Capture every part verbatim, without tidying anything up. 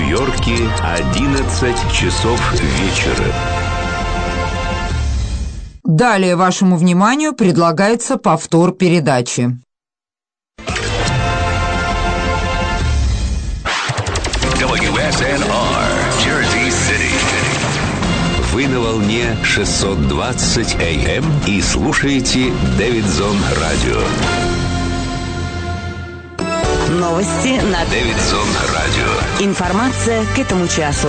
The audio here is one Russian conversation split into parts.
Нью-Йорке одиннадцать часов вечера. Далее вашему вниманию предлагается повтор передачи. дабл ю эс эн ар, Jersey City. Вы на волне шестьсот двадцать эй эм и слушаете Дэвидсон Радио. Новости на Дэвидсон Радио. Информация к этому часу.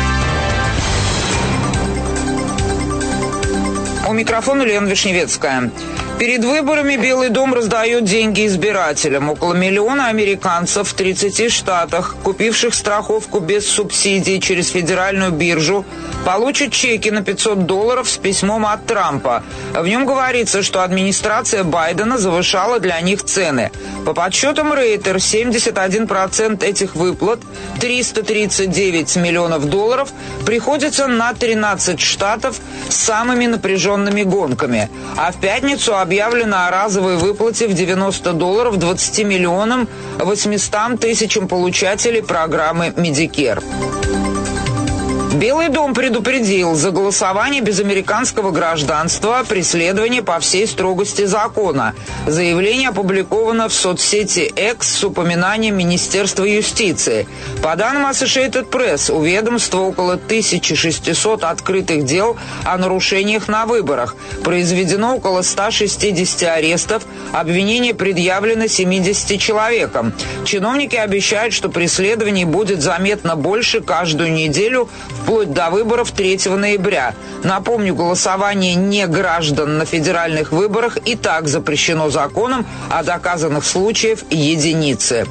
У микрофона Лена Вишневецкая. Перед выборами Белый дом раздает деньги избирателям. Около миллиона американцев в тридцати штатах, купивших страховку без субсидий через федеральную биржу, получат чеки на пятьсот долларов с письмом от Трампа. В нем говорится, что администрация Байдена завышала для них цены. По подсчетам Рейтер, семьдесят один процент этих выплат, триста тридцать девять миллионов долларов, приходится на тринадцать штатов с самыми напряженными гонками. А в пятницу объявлено о разовой выплате в девяносто долларов двадцати миллионам восьмистам тысячам получателей программы Medicare. Белый дом предупредил: за голосование без американского гражданства преследование по всей строгости закона. Заявление опубликовано в соцсети X с упоминанием Министерства юстиции. По данным Associated Press, у ведомства около тысячи шестисот открытых дел о нарушениях на выборах. Произведено около ста шестидесяти арестов, обвинения предъявлены семидесяти человекам. Чиновники обещают, что преследований будет заметно больше каждую неделю, вплоть до выборов третьего ноября. Напомню, голосование не граждан на федеральных выборах и так запрещено законом, а доказанных случаев единицы.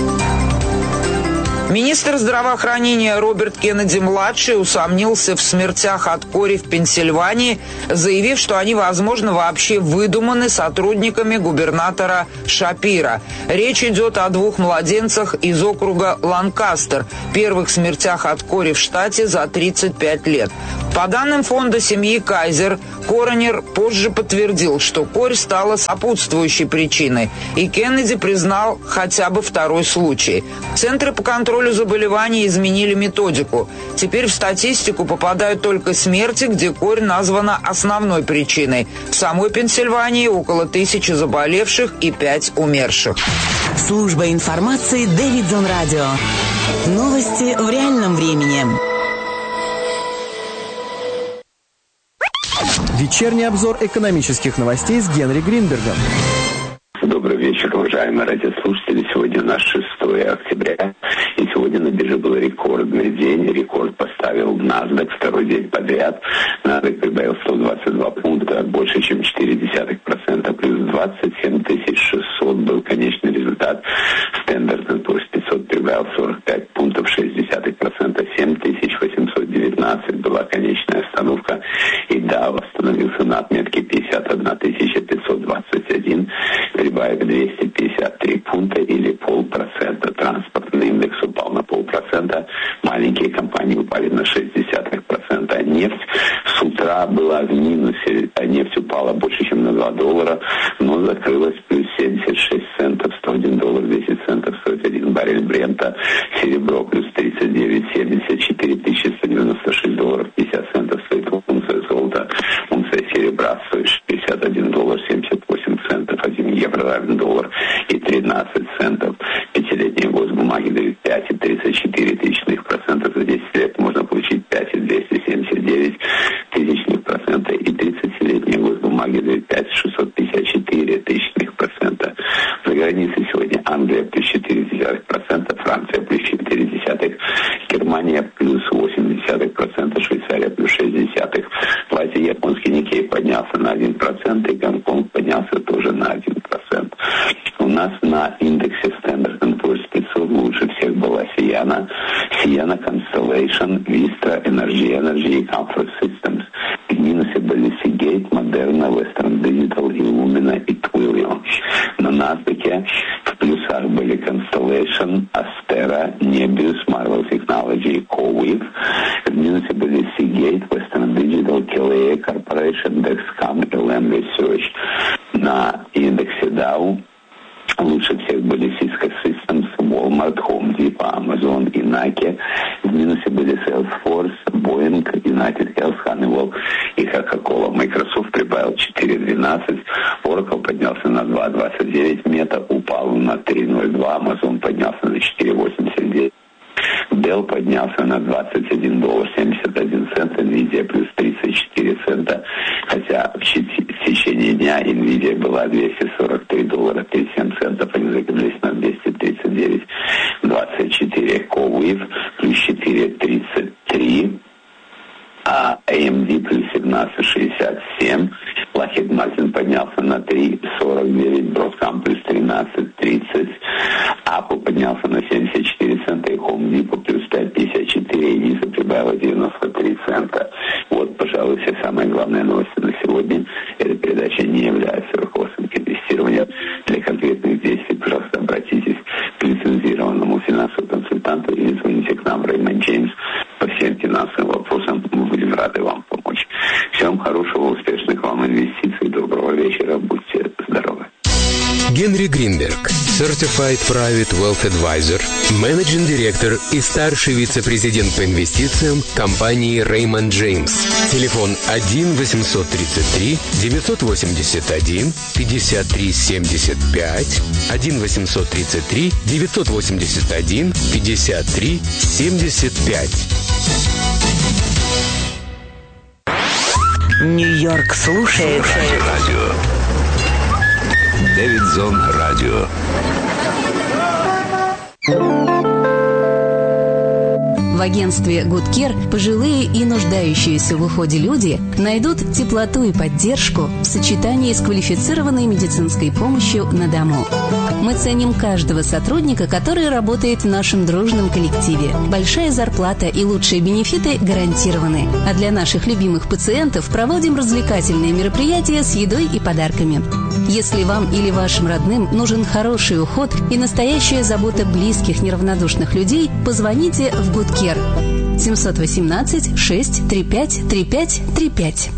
Министр здравоохранения Роберт Кеннеди-младший усомнился в смертях от кори в Пенсильвании, заявив, что они, возможно, вообще выдуманы сотрудниками губернатора Шапира. Речь идет о двух младенцах из округа Ланкастер, первых смертях от кори в штате за тридцать пять лет. По данным фонда семьи Кайзер, коронер позже подтвердил, что корь стала сопутствующей причиной, и Кеннеди признал хотя бы второй случай. Центры по контролю заболеваний изменили методику. Теперь в статистику попадают только смерти, где корь названа основной причиной. В самой Пенсильвании около тысячи заболевших и пять умерших. Служба информации Дэвидсон Радио. Новости в реальном времени. Вечерний обзор экономических новостей с Генри Гринбергом. Добрый вечер, уважаемые радиослушатели. Сегодня у нас шестое октября, и сегодня на бирже был рекордный день. Рекорд поставил NASDAQ второй день подряд. NASDAQ прибавил сто двадцать два пункта, больше, чем четыре десятых процента, плюс двадцать семь тысяч шестьсот был конечный результат. Standard энд Poor's пятьсот прибавил сорок пять пунктов, шесть десятых процента, семь тысяч восемьсот девятнадцать была конечная остановка. И Dow остановился на отметке пятьдесят одна тысяча пятьсот двадцать один, прибавив двести пятьдесят три пункта или полпроцента. Транспортный индекс упал на полпроцента, маленькие компании упали на шесть десятых процента. Нефть с утра была в минусе, а нефть упала больше, чем на два доллара, но закрылась плюс семьдесят шесть центов, сто один доллар десять центов стоит один баррель Брента. Серебро плюс тридцать девять семьдесят четыре тысячи сто девяносто шесть долларов пятьдесят центов стоит унция золота. Унция серебра стоит шестьдесят один доллар семьдесят восемь центов, один евро равен доллар и тринадцать центов. Пятилетние госбумаги дают пять и тридцать четыре тысячных процента, за десять лет можно получить пять и двести семьдесят девять тысячных процента, и тридцатилетние госбумаги дают пять и шестьсот пятьдесят четыре тысячных процента. За границей сегодня Англия плюс четыре десятых процента, Франция плюс четыре десятых, Германия плюс восемь десятых процента, Швейцария плюс шесть десятых. В Азии японский Никей поднялся на один процент, и Гонконг поднялся тоже на один процент. У нас на индексе Standard энд Poor's пятьсот лучше всех была Sienna, Sienna Constellation, Vista, Energy, Energy и Comfort Systems. В минусе были Seagate, Moderna, Western Digital, Illumina и Twilio. На NASDAQ в плюсах были Constellation, Astera, Nebius, Marvell Technology и CoWeave. В минусе были Seagate, Western Digital, Kelly Corporation, Dexcom и Lam Research. На индексе Dow лучше всех были Cisco Systems, Walmart, Home Depot, Depot, Amazon и Nike. В минусе были Salesforce, Boeing, United Health, Honeywell и Coca-Cola. Microsoft прибавил четыре двенадцать, Oracle поднялся на два двадцать девять, Meta упал на три ноль два, Amazon поднялся на четыре восемьдесят девять. Dell поднялся на двадцать один доллар семьдесят один цент, Nvidia плюс тридцать четыре цента, хотя в, в течение дня Nvidia была двести сорок три доллара тридцать семь центов, они закрылись на двести тридцать девять двадцать четыре. CoWave плюс четыре тридцать три, а эй эм ди плюс семнадцать шестьдесят семь, Lockheed Martin поднялся на три сорок девять, Broadcom плюс тринадцать тридцать, Apple поднялся на семьдесят четыре цента и Home Depot плюс пять пятьдесят четыре, и Visa прибавила девяносто три цента. Вот, пожалуй, все самые главные новости на сегодня. Эта передача не является руководством к инвестированию. Для конкретных действий, пожалуйста, обратитесь к лицензированному финансовому консультанту или звоните к нам в Raymond James по всем финансовым вопросам. Мы будем рады вам помочь. Всем хорошего, успешных вам инвестиций, доброго вечера, будьте здоровы. Генри Гринберг, Certified Private Wealth Advisor, менеджинг директор и старший вице-президент по инвестициям компании Raymond James. Телефон один восемьсот тридцать три девятьсот восемьдесят один пятьдесят три семьдесят пять, один восемьсот тридцать три девятьсот восемьдесят один пятьдесят три семьдесят пять. Нью-Йорк слушает. Радио. Дэвидзон Радио. В агентстве Good Care пожилые и нуждающиеся в уходе люди найдут теплоту и поддержку в сочетании с квалифицированной медицинской помощью на дому. Мы ценим каждого сотрудника, который работает в нашем дружном коллективе. Большая зарплата и лучшие бенефиты гарантированы. А для наших любимых пациентов проводим развлекательные мероприятия с едой и подарками. Если вам или вашим родным нужен хороший уход и настоящая забота близких неравнодушных людей, позвоните в Good Care семь один восемь шесть три пять три пять три пять.